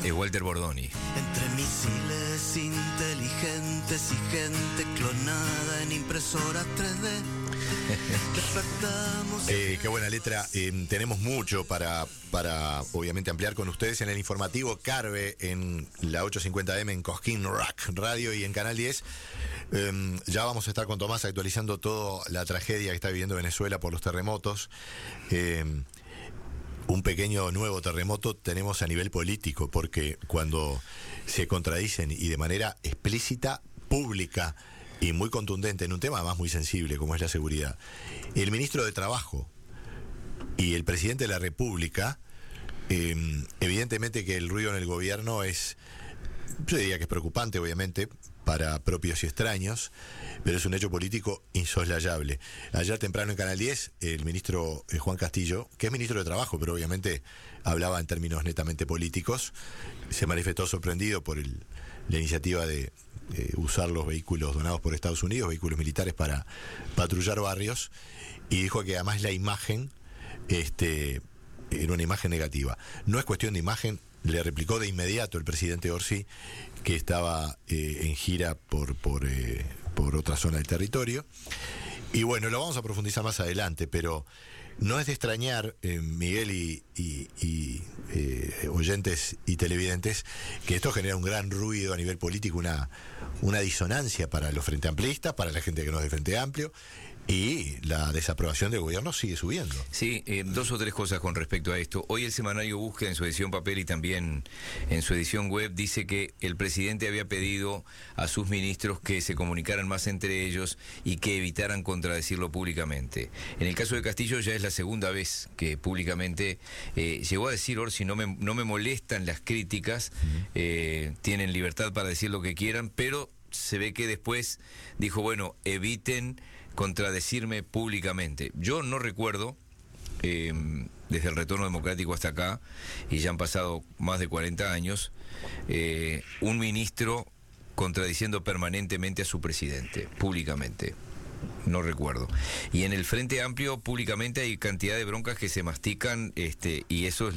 Es Walter Bordoni. Entre misiles inteligentes y gente clonada en impresoras 3D. Qué buena letra. Tenemos mucho para obviamente ampliar con ustedes en el informativo Carve, en la 850M en Cosquín Rock Radio y en Canal 10. Ya vamos a estar con Tomás actualizando toda la tragedia que está viviendo Venezuela por los terremotos. Un pequeño nuevo terremoto tenemos a nivel político, porque cuando se contradicen y de manera explícita, pública y muy contundente en un tema además muy sensible como es la seguridad, el ministro de Trabajo y el presidente de la República, evidentemente que el ruido en el gobierno es, yo diría que es preocupante obviamente para propios y extraños, pero es un hecho político insoslayable. Ayer temprano en Canal 10, el ministro Juan Castillo, que es ministro de Trabajo, pero obviamente hablaba en términos netamente políticos, se manifestó sorprendido por la iniciativa de usar los vehículos donados por Estados Unidos, vehículos militares para patrullar barrios, y dijo que además la imagen era una imagen negativa. No es cuestión de imagen, le replicó de inmediato el presidente Orsi, que estaba en gira por otra zona del territorio. Y bueno, lo vamos a profundizar más adelante, pero no es de extrañar, Miguel y oyentes y televidentes, que esto genera un gran ruido a nivel político, una disonancia para los frente amplistas, para la gente que no es de Frente Amplio, y la desaprobación del gobierno sigue subiendo. Sí, dos o tres cosas con respecto a esto. Hoy el semanario Búsqueda, en su edición papel y también en su edición web, dice que el presidente había pedido a sus ministros que se comunicaran más entre ellos y que evitaran contradecirlo públicamente. En el caso de Castillo ya es la segunda vez que públicamente llegó a decir: Orsi, no me molestan las críticas, tienen libertad para decir lo que quieran, pero se ve que después dijo, bueno, eviten contradecirme públicamente. Yo no recuerdo, desde el retorno democrático hasta acá, y ya han pasado más de 40 años, un ministro contradiciendo permanentemente a su presidente, públicamente. No recuerdo. Y en el Frente Amplio, públicamente, hay cantidad de broncas que se mastican, y eso es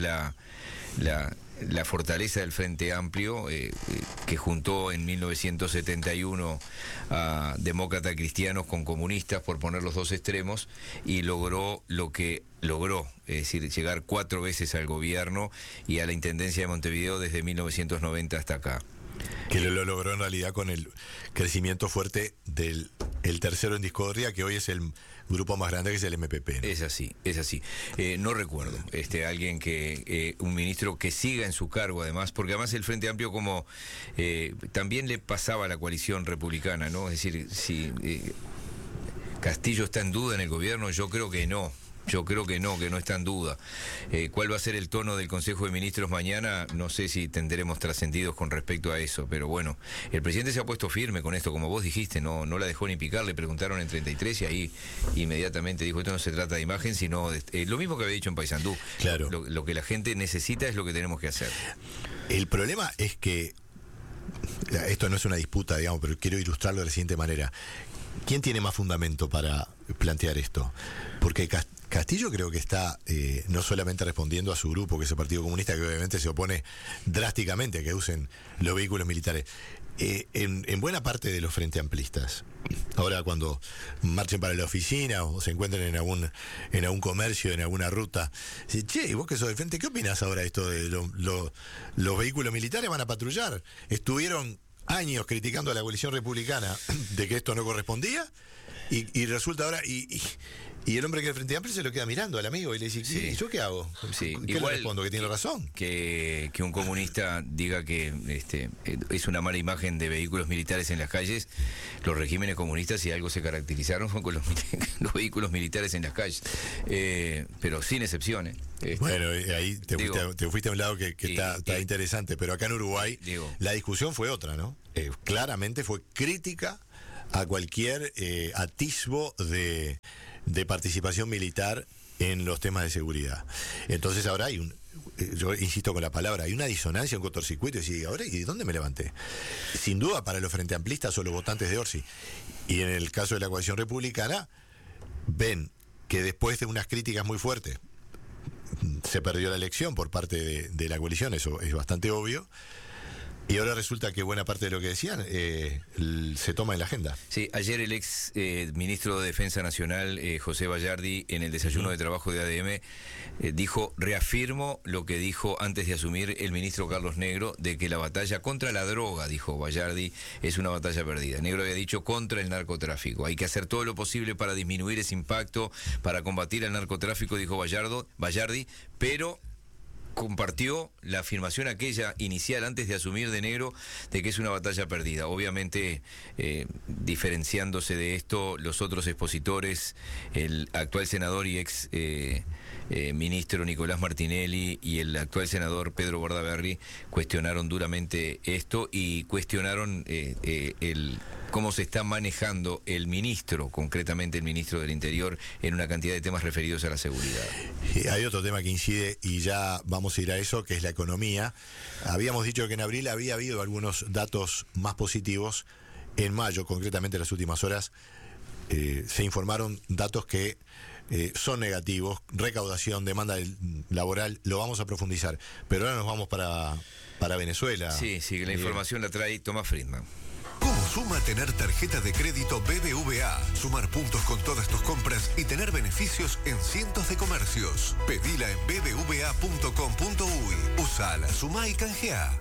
la fortaleza del Frente Amplio, que juntó en 1971 a demócratas cristianos con comunistas, por poner los dos extremos, y logró lo que logró, es decir, llegar 4 veces al gobierno y a la Intendencia de Montevideo desde 1990 hasta acá. Que lo logró en realidad con el crecimiento fuerte del tercero en discordia, que hoy es el grupo más grande, que es el MPP, ¿no? Es así. No recuerdo alguien un ministro que siga en su cargo, además, porque además el Frente Amplio como también le pasaba a la coalición republicana, ¿no? Es decir, si Castillo está en duda en el gobierno, yo creo que no. Que no está en duda. ¿Cuál va a ser el tono del Consejo de Ministros mañana? No sé si tendremos trascendidos con respecto a eso, pero bueno, el presidente se ha puesto firme con esto, como vos dijiste, no la dejó ni picar. Le preguntaron en 33 y ahí inmediatamente dijo: esto no se trata de imagen, sino lo mismo que había dicho en Paysandú. Claro. Lo que la gente necesita es lo que tenemos que hacer. El problema es que esto no es una disputa, digamos, pero quiero ilustrarlo de la siguiente manera. ¿Quién tiene más fundamento para plantear esto? Porque Castillo creo que está no solamente respondiendo a su grupo, que es el Partido Comunista, que obviamente se opone drásticamente a que usen los vehículos militares, en buena parte de los frente amplistas. Ahora, cuando marchen para la oficina o se encuentren en algún comercio, en alguna ruta, dicen: che, ¿y vos que sos del frente, qué opinás ahora de esto de los vehículos militares van a patrullar? Estuvieron años criticando a la coalición republicana de que esto no correspondía, y resulta ahora, y el hombre que es del Frente Amplio se lo queda mirando al amigo y le dice: ¿y yo qué hago? Sí. ¿Qué le respondo? ¿Que tiene razón? Que un comunista diga que es una mala imagen de vehículos militares en las calles. Los regímenes comunistas, si algo se caracterizaron, fue con los vehículos militares en las calles, pero sin excepciones. Bueno, ahí te fuiste a un lado que está interesante, pero acá en Uruguay la discusión fue otra, ¿no? Claramente fue crítica a cualquier atisbo de participación militar en los temas de seguridad. Entonces ahora hay yo insisto con la palabra, hay una disonancia, un cortocircuito, y decir: ¿ahora y de dónde me levanté? Sin duda para los frente amplistas o los votantes de Orsi, y en el caso de la coalición republicana, ven que después de unas críticas muy fuertes, se perdió la elección por parte de la coalición, eso es bastante obvio. Y ahora resulta que buena parte de lo que decían se toma en la agenda. Sí, ayer el ex ministro de Defensa Nacional, José Bayardi, en el desayuno de trabajo de ADM, dijo, reafirmo lo que dijo antes de asumir el ministro Carlos Negro, de que la batalla contra la droga, dijo Bayardi, es una batalla perdida. Negro había dicho contra el narcotráfico. Hay que hacer todo lo posible para disminuir ese impacto, para combatir el narcotráfico, dijo Bayardi, pero compartió la afirmación aquella inicial antes de asumir de Negro de que es una batalla perdida. Obviamente, diferenciándose de esto, los otros expositores, el actual senador y ex ministro Nicolás Martinelli y el actual senador Pedro Bordaberry cuestionaron duramente esto y cuestionaron cómo se está manejando el ministro, concretamente el ministro del Interior, en una cantidad de temas referidos a la seguridad. Y hay otro tema que incide, y ya vamos a ir a eso, que es la economía. Habíamos dicho que en abril había habido algunos datos más positivos. En mayo, concretamente en las últimas horas, se informaron datos que son negativos. Recaudación, demanda laboral, lo vamos a profundizar. Pero ahora nos vamos para Venezuela. Sí, la información la trae Tomás Friedman. ¿Cómo suma tener tarjeta de crédito BBVA? Sumar puntos con todas tus compras y tener beneficios en cientos de comercios. Pedila en bbva.com.uy. Usala, sumá y canjeá.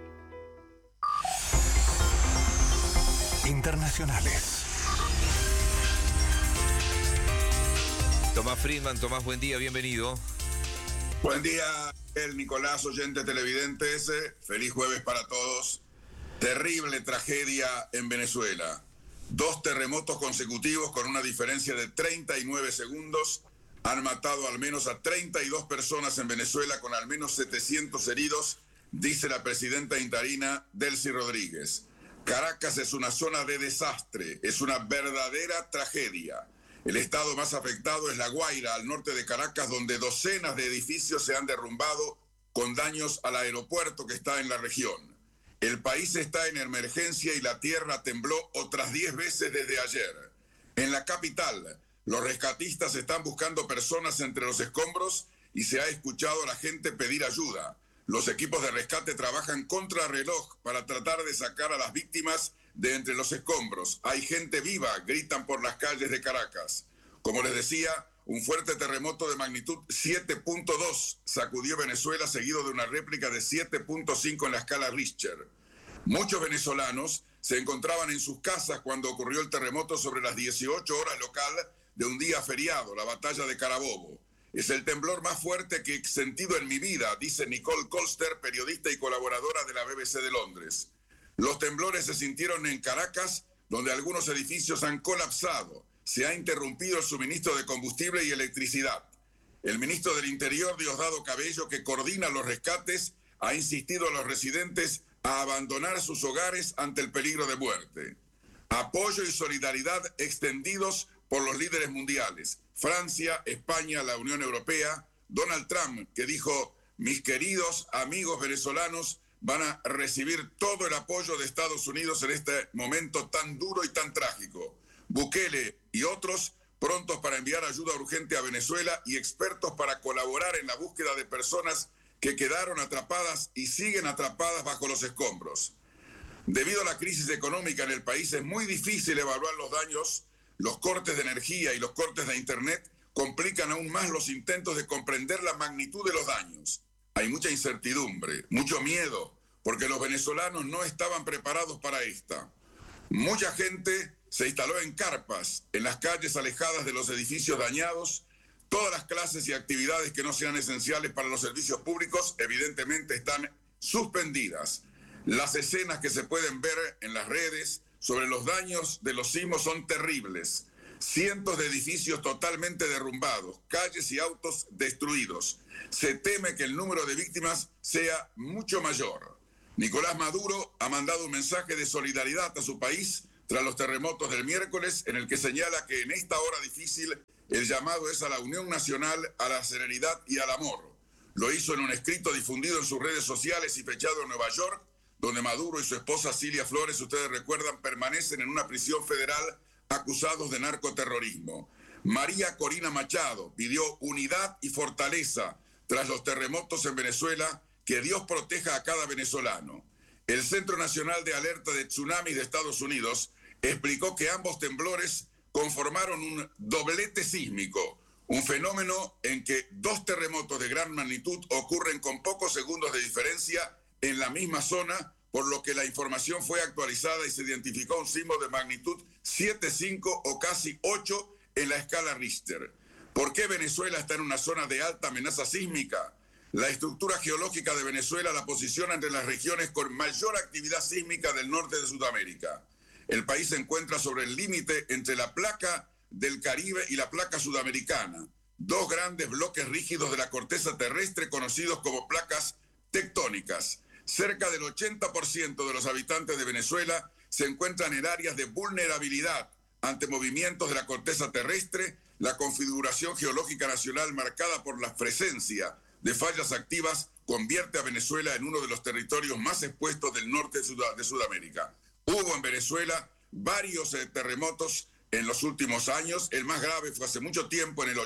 Internacionales. Tomás Friedman, Tomás, buen día, bienvenido. Buen día, Nicolás, oyentes televidentes. Feliz jueves para todos. Terrible tragedia en Venezuela. 2 terremotos consecutivos con una diferencia de 39 segundos han matado al menos a 32 personas en Venezuela con al menos 700 heridos, dice la presidenta interina Delcy Rodríguez. Caracas es una zona de desastre, es una verdadera tragedia. El estado más afectado es La Guaira, al norte de Caracas, donde docenas de edificios se han derrumbado con daños al aeropuerto que está en la región. El país está en emergencia y la tierra tembló otras 10 veces desde ayer. En la capital, los rescatistas están buscando personas entre los escombros y se ha escuchado a la gente pedir ayuda. Los equipos de rescate trabajan contrarreloj para tratar de sacar a las víctimas de entre los escombros. Hay gente viva, gritan por las calles de Caracas. Como les decía, un fuerte terremoto de magnitud 7.2 sacudió Venezuela, seguido de una réplica de 7.5 en la escala Richter. Muchos venezolanos se encontraban en sus casas cuando ocurrió el terremoto sobre las 18 horas local de un día feriado, la batalla de Carabobo. Es el temblor más fuerte que he sentido en mi vida, dice Nicole Colster, periodista y colaboradora de la BBC de Londres. Los temblores se sintieron en Caracas, donde algunos edificios han colapsado. Se ha interrumpido el suministro de combustible y electricidad. El ministro del Interior, Diosdado Cabello, que coordina los rescates, ha insistido a los residentes a abandonar sus hogares ante el peligro de muerte. Apoyo y solidaridad extendidos por los líderes mundiales. Francia, España, la Unión Europea, Donald Trump, que dijo, mis queridos amigos venezolanos van a recibir todo el apoyo de Estados Unidos en este momento tan duro y tan trágico. Bukele y otros prontos para enviar ayuda urgente a Venezuela y expertos para colaborar en la búsqueda de personas que quedaron atrapadas y siguen atrapadas bajo los escombros. Debido a la crisis económica en el país es muy difícil evaluar los daños. Los cortes de energía y los cortes de internet complican aún más los intentos de comprender la magnitud de los daños. Hay mucha incertidumbre, mucho miedo, porque los venezolanos no estaban preparados para esta. Mucha gente se instaló en carpas, en las calles alejadas de los edificios dañados. Todas las clases y actividades que no sean esenciales para los servicios públicos evidentemente están suspendidas. Las escenas que se pueden ver en las redes sobre los daños de los sismos son terribles. Cientos de edificios totalmente derrumbados, calles y autos destruidos. Se teme que el número de víctimas sea mucho mayor. Nicolás Maduro ha mandado un mensaje de solidaridad a su país tras los terremotos del miércoles, en el que señala que en esta hora difícil el llamado es a la unión nacional, a la serenidad y al amor. Lo hizo en un escrito difundido en sus redes sociales y fechado en Nueva York, donde Maduro y su esposa Cilia Flores, ustedes recuerdan, permanecen en una prisión federal acusados de narcoterrorismo. María Corina Machado pidió unidad y fortaleza tras los terremotos en Venezuela, que Dios proteja a cada venezolano. El Centro Nacional de Alerta de Tsunami de Estados Unidos explicó que ambos temblores conformaron un doblete sísmico, un fenómeno en que dos terremotos de gran magnitud ocurren con pocos segundos de diferencia en la misma zona, por lo que la información fue actualizada y se identificó un sismo de magnitud 7,5 o casi 8 en la escala Richter. ¿Por qué Venezuela está en una zona de alta amenaza sísmica? La estructura geológica de Venezuela la posiciona entre las regiones con mayor actividad sísmica del norte de Sudamérica. El país se encuentra sobre el límite entre la placa del Caribe y la placa sudamericana, dos grandes bloques rígidos de la corteza terrestre conocidos como placas tectónicas. Cerca del 80% de los habitantes de Venezuela se encuentran en áreas de vulnerabilidad ante movimientos de la corteza terrestre. La configuración geológica nacional marcada por la presencia de fallas activas convierte a Venezuela en uno de los territorios más expuestos del norte de Sudamérica. Hubo en Venezuela varios terremotos en los últimos años. El más grave fue hace mucho tiempo, en el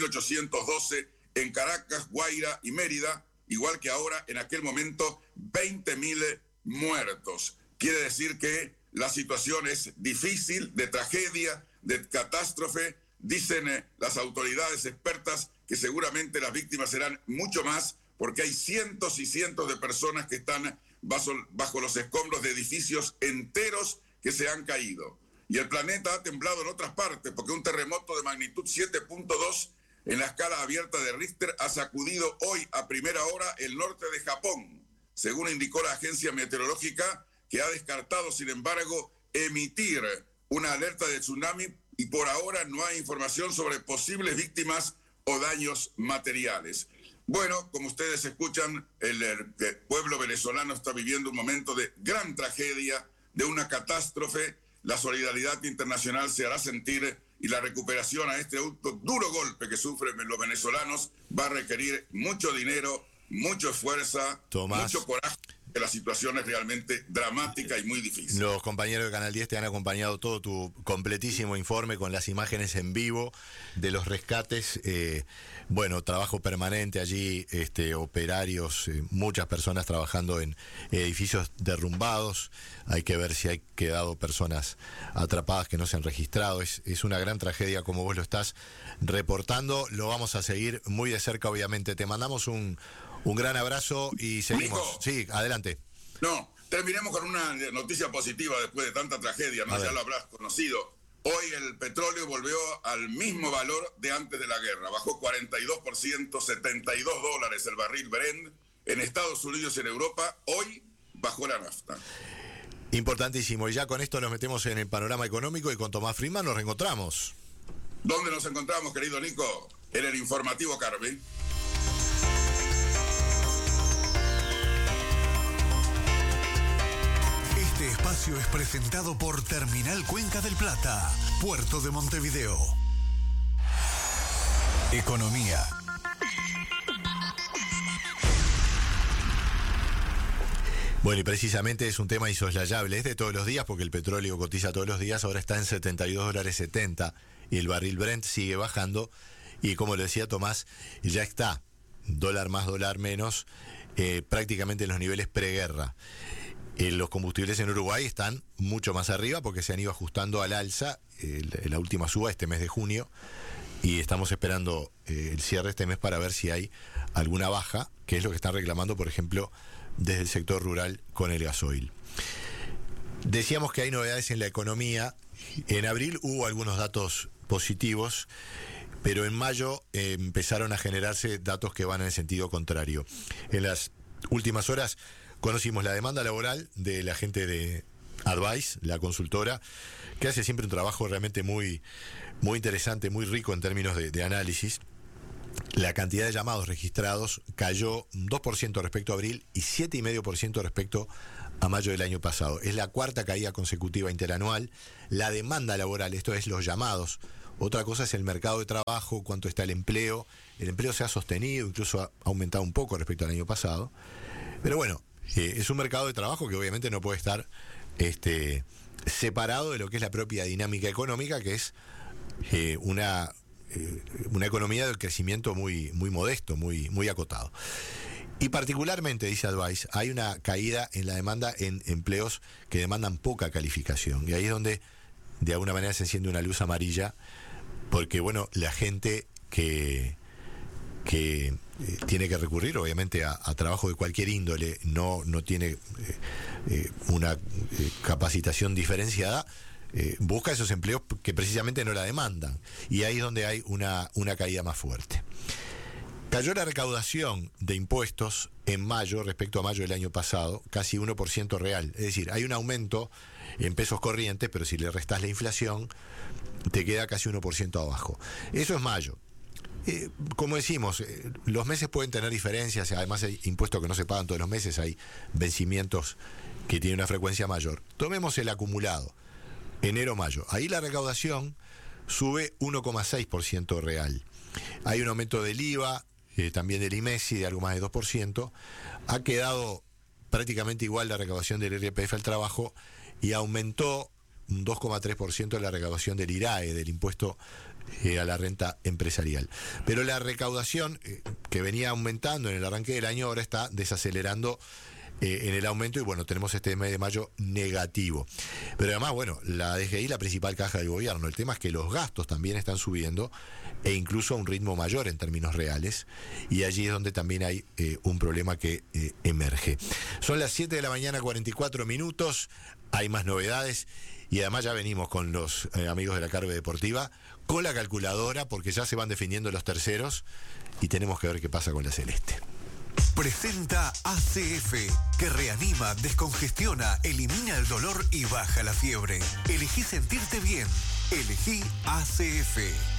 1812, en Caracas, Guaira y Mérida, igual que ahora, en aquel momento, 20.000 muertos. Quiere decir que la situación es difícil, de tragedia, de catástrofe. Dicen las autoridades expertas que seguramente las víctimas serán mucho más, porque hay cientos y cientos de personas que están bajo los escombros de edificios enteros que se han caído. Y el planeta ha temblado en otras partes, porque un terremoto de magnitud 7.2 en la escala abierta de Richter ha sacudido hoy a primera hora el norte de Japón, según indicó la agencia meteorológica, que ha descartado, sin embargo, emitir una alerta de tsunami, y por ahora no hay información sobre posibles víctimas o daños materiales. Bueno, como ustedes escuchan, el pueblo venezolano está viviendo un momento de gran tragedia, de una catástrofe. La solidaridad internacional se hará sentir, y la recuperación a este duro golpe que sufren los venezolanos va a requerir mucho dinero, mucho esfuerzo, mucho coraje. La situación es realmente dramática y muy difícil. Los compañeros de Canal 10 te han acompañado todo tu completísimo informe con las imágenes en vivo de los rescates. Trabajo permanente allí, operarios, muchas personas trabajando en edificios derrumbados. Hay que ver si hay quedado personas atrapadas que no se han registrado. Es una gran tragedia como vos lo estás reportando. Lo vamos a seguir muy de cerca, obviamente. Te mandamos un gran abrazo y seguimos. Nico, sí, adelante. No, terminemos con una noticia positiva después de tanta tragedia, ¿no? Ya lo habrás conocido. Hoy el petróleo volvió al mismo valor de antes de la guerra. Bajó 42%, $72 el barril Brent. En Estados Unidos y en Europa, hoy bajó la nafta. Importantísimo. Y ya con esto nos metemos en el panorama económico, y con Tomás Friedman nos reencontramos. ¿Dónde nos encontramos, querido Nico? En el informativo Carmen. Este espacio es presentado por Terminal Cuenca del Plata, Puerto de Montevideo. Economía. Bueno, y precisamente es un tema insoslayable, es de todos los días, porque el petróleo cotiza todos los días. Ahora está en $72.70 y el barril Brent sigue bajando, y como le decía Tomás, ya está dólar más, dólar menos, prácticamente en los niveles preguerra. Los combustibles en Uruguay están mucho más arriba porque se han ido ajustando al alza, la última suba este mes de junio, y estamos esperando el cierre este mes para ver si hay alguna baja, que es lo que están reclamando, por ejemplo, desde el sector rural con el gasoil. Decíamos que hay novedades en la economía. En abril hubo algunos datos positivos, pero en mayo empezaron a generarse datos que van en el sentido contrario. En las últimas horas conocimos la demanda laboral de la gente de Advice, la consultora, que hace siempre un trabajo realmente muy, muy interesante, muy rico en términos de análisis. La cantidad de llamados registrados cayó 2% respecto a abril y 7,5% respecto a mayo del año pasado. Es la cuarta caída consecutiva interanual. La demanda laboral, esto es los llamados. Otra cosa es el mercado de trabajo, cuánto está el empleo. El empleo se ha sostenido, incluso ha aumentado un poco respecto al año pasado. Pero bueno, es un mercado de trabajo que obviamente no puede estar separado de lo que es la propia dinámica económica, que es una una economía de crecimiento muy, muy modesto, muy, muy acotado. Y particularmente, dice Advice, hay una caída en la demanda en empleos que demandan poca calificación. Y ahí es donde, de alguna manera, se enciende una luz amarilla, porque, bueno, la gente que tiene que recurrir, obviamente, a trabajo de cualquier índole, no tiene una capacitación diferenciada, busca esos empleos que precisamente no la demandan. Y ahí es donde hay una caída más fuerte. Cayó la recaudación de impuestos en mayo respecto a mayo del año pasado, casi 1% real. Es decir, hay un aumento en pesos corrientes, pero si le restás la inflación, te queda casi 1% abajo. Eso es mayo. Como decimos, los meses pueden tener diferencias, además hay impuestos que no se pagan todos los meses, hay vencimientos que tienen una frecuencia mayor. Tomemos el acumulado, enero-mayo. Ahí la recaudación sube 1,6% real. Hay un aumento del IVA, también del IMESI, de algo más de 2%. Ha quedado prácticamente igual la recaudación del IRPF al trabajo y aumentó un 2,3% la recaudación del IRAE, del impuesto a la renta empresarial. Pero la recaudación que venía aumentando en el arranque del año ahora está desacelerando en el aumento y bueno, tenemos este mes de mayo negativo. Pero además, bueno, la DGI, la principal caja del gobierno, el tema es que los gastos también están subiendo e incluso a un ritmo mayor en términos reales, y allí es donde también hay un problema que emerge. Son las 7 de la mañana, 44 minutos, hay más novedades y además ya venimos con los amigos de la Carve Deportiva con la calculadora porque ya se van definiendo los terceros y tenemos que ver qué pasa con la Celeste. Presenta ACF, que reanima, descongestiona, elimina el dolor y baja la fiebre. Elegí sentirte bien. Elegí ACF.